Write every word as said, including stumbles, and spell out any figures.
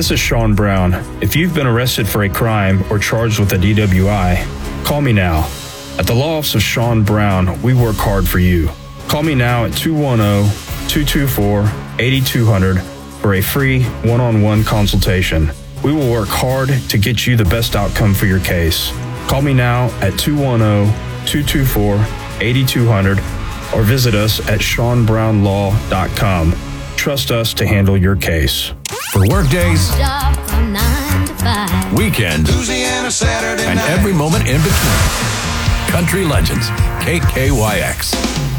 This is Sean Brown. If you've been arrested for a crime or charged with a D W I, call me now. At the law office of Sean Brown, we work hard for you. Call me now at two one zero, two two four, eight two zero zero for a free one-on-one consultation. We will work hard to get you the best outcome for your case. Call me now at two one zero, two two four, eight two zero zero or visit us at sean brown law dot com. Trust us to handle your case. For workdays, weekends, and every moment in between. Country Legends, K K Y X.